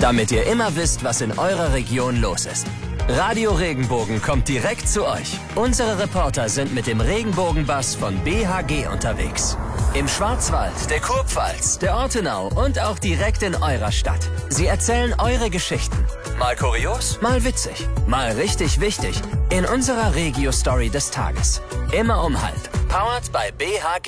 damit ihr immer wisst, was in eurer Region los ist. Radio Regenbogen kommt direkt zu euch. Unsere Reporter sind mit dem Regenbogenbus von BHG unterwegs. Im Schwarzwald, der Kurpfalz, der Ortenau und auch direkt in eurer Stadt. Sie erzählen eure Geschichten. Mal kurios, mal witzig, mal richtig wichtig. In unserer Regio-Story des Tages. Immer um 12:30. Powered by BHG.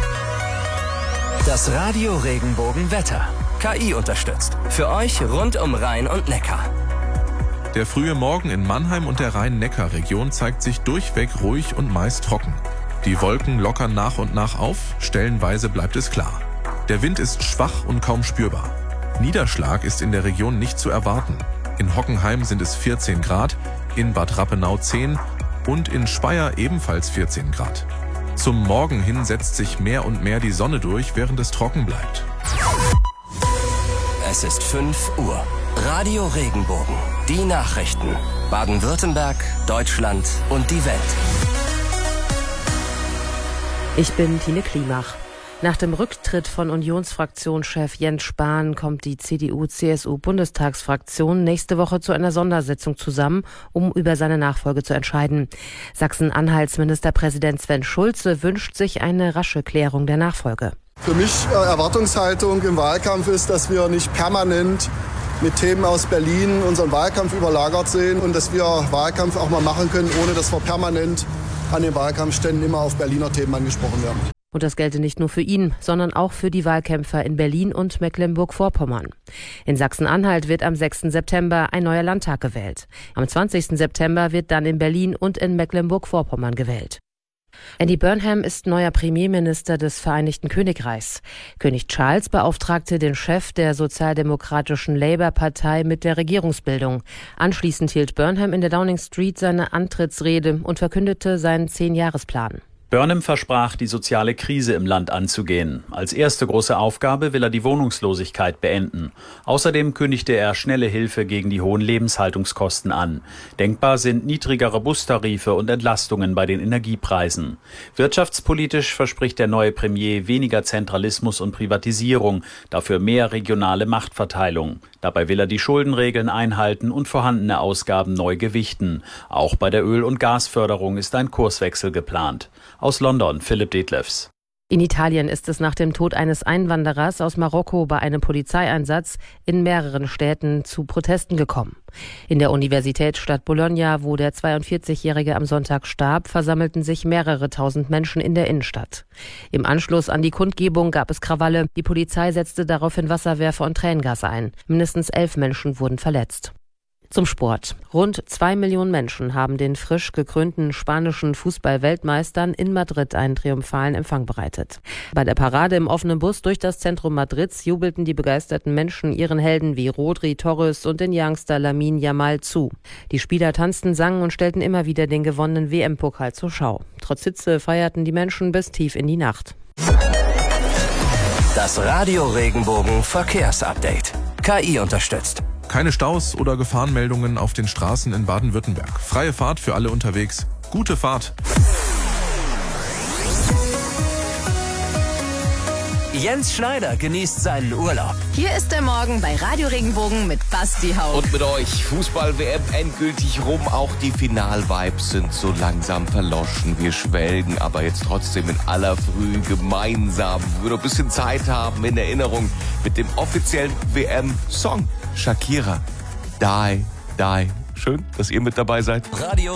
Das Radio Regenbogen Wetter. KI unterstützt. Für euch rund um Rhein und Neckar. Der frühe Morgen in Mannheim und der Rhein-Neckar-Region zeigt sich durchweg ruhig und meist trocken. Die Wolken lockern nach und nach auf, stellenweise bleibt es klar. Der Wind ist schwach und kaum spürbar. Niederschlag ist in der Region nicht zu erwarten. In Hockenheim sind es 14 Grad, in Bad Rappenau 10 und in Speyer ebenfalls 14 Grad. Zum Morgen hin setzt sich mehr und mehr die Sonne durch, während es trocken bleibt. Es ist 5 Uhr. Radio Regenbogen. Die Nachrichten. Baden-Württemberg, Deutschland und die Welt. Ich bin Tine Klimach. Nach dem Rücktritt von Unionsfraktionschef Jens Spahn kommt die CDU-CSU-Bundestagsfraktion nächste Woche zu einer Sondersitzung zusammen, um über seine Nachfolge zu entscheiden. Sachsen-Anhalts Ministerpräsident Sven Schulze wünscht sich eine rasche Klärung der Nachfolge. Für mich Erwartungshaltung im Wahlkampf ist, dass wir nicht permanent mit Themen aus Berlin unseren Wahlkampf überlagert sehen und dass wir Wahlkampf auch mal machen können, ohne dass wir permanent an den Wahlkampfständen immer auf Berliner Themen angesprochen werden. Und das gelte nicht nur für ihn, sondern auch für die Wahlkämpfer in Berlin und Mecklenburg-Vorpommern. In Sachsen-Anhalt wird am 6. September ein neuer Landtag gewählt. Am 20. September wird dann in Berlin und in Mecklenburg-Vorpommern gewählt. Andy Burnham ist neuer Premierminister des Vereinigten Königreichs. König Charles beauftragte den Chef der sozialdemokratischen Labour-Partei mit der Regierungsbildung. Anschließend hielt Burnham in der Downing Street seine Antrittsrede und verkündete seinen 10-Jahresplan. Burnham versprach, die soziale Krise im Land anzugehen. Als erste große Aufgabe will er die Wohnungslosigkeit beenden. Außerdem kündigte er schnelle Hilfe gegen die hohen Lebenshaltungskosten an. Denkbar sind niedrigere Bustarife und Entlastungen bei den Energiepreisen. Wirtschaftspolitisch verspricht der neue Premier weniger Zentralismus und Privatisierung, dafür mehr regionale Machtverteilung. Dabei will er die Schuldenregeln einhalten und vorhandene Ausgaben neu gewichten. Auch bei der Öl- und Gasförderung ist ein Kurswechsel geplant. Aus London, Philipp Detlefs. In Italien ist es nach dem Tod eines Einwanderers aus Marokko bei einem Polizeieinsatz in mehreren Städten zu Protesten gekommen. In der Universitätsstadt Bologna, wo der 42-Jährige am Sonntag starb, versammelten sich mehrere tausend Menschen in der Innenstadt. Im Anschluss an die Kundgebung gab es Krawalle. Die Polizei setzte daraufhin Wasserwerfer und Tränengas ein. Mindestens 11 Menschen wurden verletzt. Zum Sport. Rund 2 Millionen Menschen haben den frisch gekrönten spanischen Fußball-Weltmeistern in Madrid einen triumphalen Empfang bereitet. Bei der Parade im offenen Bus durch das Zentrum Madrids jubelten die begeisterten Menschen ihren Helden wie Rodri, Torres und den Youngster Lamine Yamal zu. Die Spieler tanzten, sangen und stellten immer wieder den gewonnenen WM-Pokal zur Schau. Trotz Hitze feierten die Menschen bis tief in die Nacht. Das Radio Regenbogen Verkehrsupdate. KI unterstützt. Keine Staus oder Gefahrenmeldungen auf den Straßen in Baden-Württemberg. Freie Fahrt für alle unterwegs. Gute Fahrt. Jens Schneider genießt seinen Urlaub. Hier ist der Morgen bei Radio Regenbogen mit Basti Haupt. Und mit euch Fußball-WM endgültig rum. Auch die Final-Vibes sind so langsam verloschen. Wir schwelgen aber jetzt trotzdem in aller Früh gemeinsam. Wir noch ein bisschen Zeit haben in Erinnerung mit dem offiziellen WM-Song. Shakira, Die. Schön, dass ihr mit dabei seid. Radio